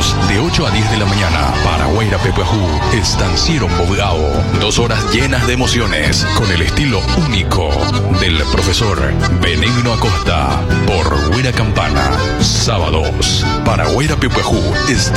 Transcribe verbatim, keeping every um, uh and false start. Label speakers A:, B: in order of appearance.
A: sábados de ocho a diez de la mañana. Paraguaira Pepuajú, Estanciero Bobgao. Dos horas llenas de emociones con el estilo único del profesor Benigno Acosta por Huera Campana. Sábados, Paraguaira Pepuajú.